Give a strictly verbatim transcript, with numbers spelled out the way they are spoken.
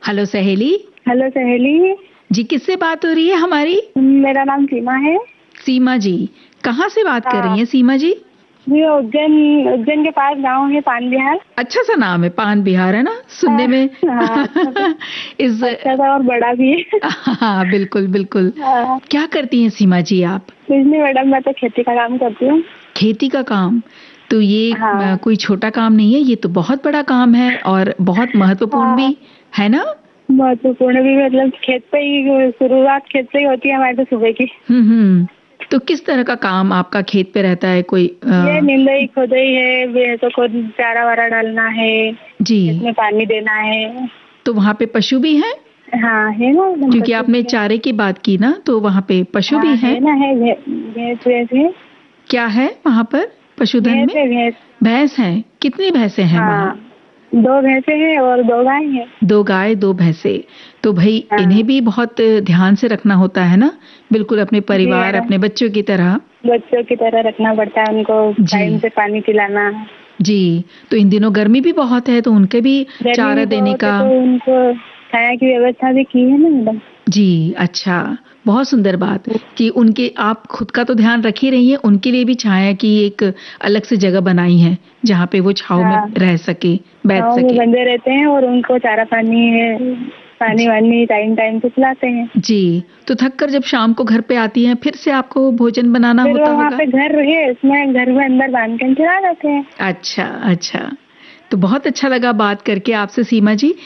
Hello सहेली। Hello सहेली जी, किससे बात हो रही है हमारी? मेरा नाम सीमा है। सीमा जी, कहाँ से बात कर हाँ। रही हैं सीमा जी? ये उज्जैन उज्जैन के पास गांव है पान बिहार। अच्छा सा नाम है, पान बिहार, है ना सुनने हाँ, में? हाँ, अच्छा था, इस अच्छा था और बड़ा भी है। हाँ बिल्कुल बिल्कुल। हाँ। क्या करती हैं सीमा जी आप? कुछ नहीं मैडम, मैं तो खेती का काम करती हूँ। खेती का काम? तो ये हाँ। अ, कोई छोटा काम नहीं है, ये तो बहुत बड़ा काम है और बहुत महत्वपूर्ण हाँ, भी है ना? महत्वपूर्ण भी, मतलब खेत पे ही शुरुआत खेत से ही होती है हमारे तो सुबह की। हम्म हम्म। तो किस तरह का काम आपका खेत पे रहता है? कोई आ... ये निंदाई खोदाई है, भैंसों को चारा वारा डालना है, जी। इसमें पानी देना है। तो वहाँ पे पशु भी हैं? हाँ है ना, क्योंकि आपने चारे की बात की ना, तो वहाँ पे पशु भी हाँ हैं? है ना, है भैंस भैंस है। क्या है वहाँ पर पशुधन भैंस में? है भैंस। भैंस हैं? कितनी भैंसे हैं हाँ, वहाँ? दो भैंसे हैं और दो गाय हैं। दो गाय दो भैंसे। तो भाई हाँ इन्हें भी बहुत ध्यान से रखना होता है ना, बिल्कुल अपने जी परिवार मैडम, अपने बच्चों की तरह। बच्चों की तरह रखना पड़ता है उनको, टाइम जी से पानी पिलाना। जी। तो इन दिनों गर्मी भी बहुत है, तो उनके भी गर्मी चारा भी देने बहुत है का। तो उनको छाया की व्यवस्था भी की है ना मैडम। जी अच्छा, बहुत सुंदर बात कि उनके आप खुद का तो ध्यान रख ही रही हैं, उनके लिए भी छाया की एक अलग से जगह बनाई है जहाँ पे वो छांव में हाँ, रह सके, बैठ गाँव में सके। बंधे रहते हैं और उनको चारा पानी है, पानी वानी टाइम टाइम से पिलाते हैं। जी। तो थक कर जब शाम को घर पे आती हैं, फिर से आपको भोजन बनाना फिर होता वो वहाँ होगा? पे घर है, उसमें घर में अंदर बांध कर चला जाते हैं। अच्छा अच्छा। तो बहुत अच्छा लगा बात करके आपसे सीमा जी।